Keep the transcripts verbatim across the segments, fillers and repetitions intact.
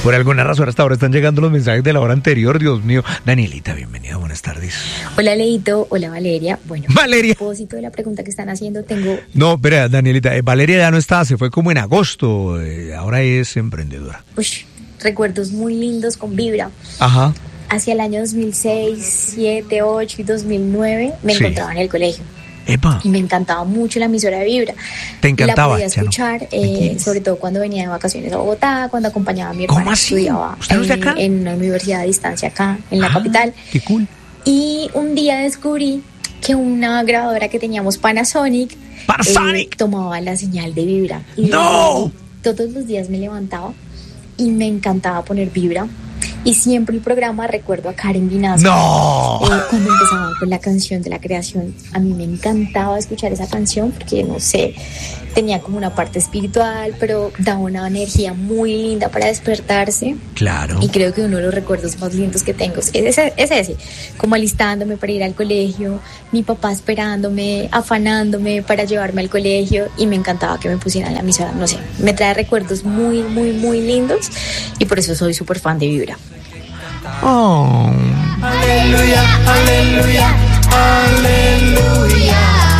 Por alguna razón hasta ahora están llegando los mensajes de la hora anterior, Dios mío. Danielita, bienvenida, buenas tardes. Hola, Leito. Hola, Valeria. Bueno, Valeria. A propósito de la pregunta que están haciendo, tengo... No, espera, Danielita, eh, Valeria ya no está, se fue como en agosto, eh, ahora es emprendedora. Uy, recuerdos muy lindos con Vibra. Ajá. Hacia el año dos mil seis, dos mil siete, dos mil ocho y dos mil nueve me Sí. encontraba en el colegio. Epa. Y me encantaba mucho la emisora de Vibra. Te encantaba. La podía ya no. escuchar, eh, sobre todo cuando venía de vacaciones a Bogotá, cuando acompañaba a mi ¿Cómo hermana que así? estudiaba ¿Usted no es de en, acá? en una universidad a distancia acá, en la Ah, capital. Qué cool. Y un día descubrí que una grabadora que teníamos, Panasonic, Panasonic. eh, tomaba la señal de Vibra. Y ¡No! todos los días me levantaba y me encantaba poner Vibra. Y siempre el programa recuerdo a Karen Vinasco. ¡No! Eh, cuando empezaban con la canción de la creación, a mí me encantaba escuchar esa canción porque, no sé, tenía como una parte espiritual, pero daba una energía muy linda para despertarse. Claro. Y creo que uno de los recuerdos más lindos que tengo es ese, es ese, como alistándome para ir al colegio, mi papá esperándome, afanándome para llevarme al colegio, y me encantaba que me pusieran la emisora, no sé, me trae recuerdos muy, muy, muy lindos, y por eso soy súper fan de Vibra. Oh. Aleluya, aleluya, aleluya.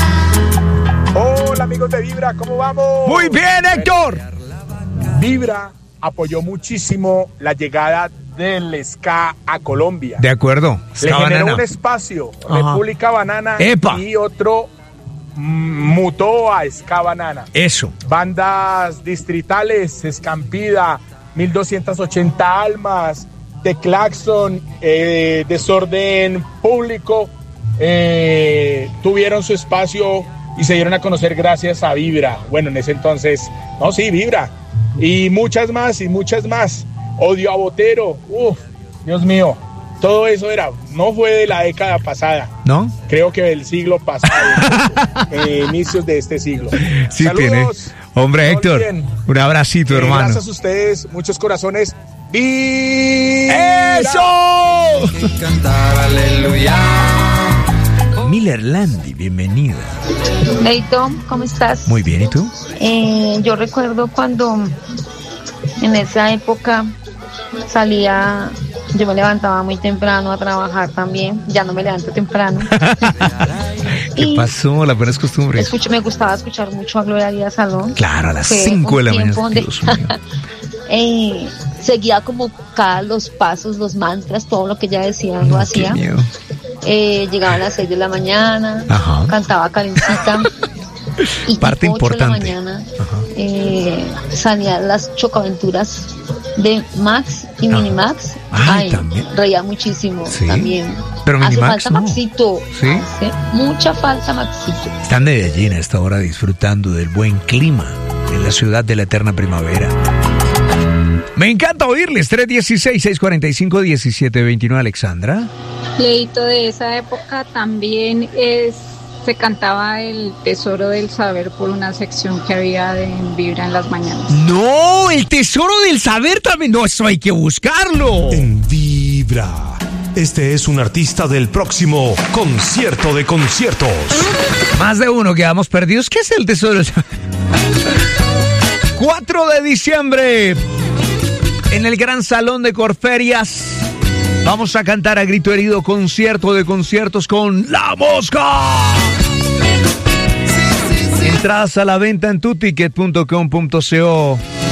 Hola amigos de Vibra, ¿cómo vamos? Muy bien, Héctor. Vibra apoyó muchísimo la llegada del ska a Colombia. De acuerdo. Le Ska generó Banana. un espacio, Ajá. República Banana, Epa. y otro mm, mutó a Ska Banana. Eso. Bandas distritales, Escampida, mil doscientas ochenta Almas, The Claxon, eh, Desorden Público, eh, tuvieron su espacio y se dieron a conocer gracias a Vibra. Bueno, en ese entonces, no, sí, Vibra. Y muchas más, y muchas más. Odio a Botero, uff, Dios mío. Todo eso era, no fue de la década pasada. ¿No? Creo que del siglo pasado, eh, inicios de este siglo. Sí, Saludos. tiene. Hombre, No Héctor, olviden. un abracito, Eh, hermano. Gracias a ustedes, muchos corazones. ¡Vibra! ¡Eso! Cantar aleluya. Miller Landi, bienvenida. Hey Tom, ¿cómo estás? Muy bien, ¿y tú? Eh, yo recuerdo cuando en esa época salía, yo me levantaba muy temprano a trabajar también, ya no me levanto temprano. ¿Qué Y pasó? Las buenas costumbres. escucho, me gustaba escuchar mucho a Gloria Díaz Salón. Claro, a las Fue cinco de un la mañana. tiempo donde- Dios mío. eh, seguía como cada los pasos, los mantras, todo lo que ella decía, lo No, qué hacía. miedo. Eh, llegaba a las seis de la mañana, Ajá. cantaba Karencita. Y Parte tipo ocho importante. de la mañana Ajá. eh, salían las chocaventuras de Max y Ajá. Minimax. Ay, también. reía muchísimo Sí. también. Pero Hace Minimax falta no. Maxito. Sí. Hace mucha falta Maxito. Está en Medellín a esta hora disfrutando del buen clima en la ciudad de la eterna primavera. Me encanta oírles. tres uno seis, seis cuatro cinco, uno siete dos nueve, Alexandra. Leito, de esa época también es, se cantaba el Tesoro del Saber por una sección que había de en Vibra en las mañanas. No, el tesoro del saber también. No, eso hay que buscarlo. En Vibra. Este es un artista del próximo concierto de conciertos. Más de uno quedamos perdidos. ¿Qué es el tesoro del saber? cuatro de diciembre. En el Gran Salón de Corferias vamos a cantar a grito herido concierto de conciertos con La Mosca. Entradas a la venta en tu ticket punto com punto co.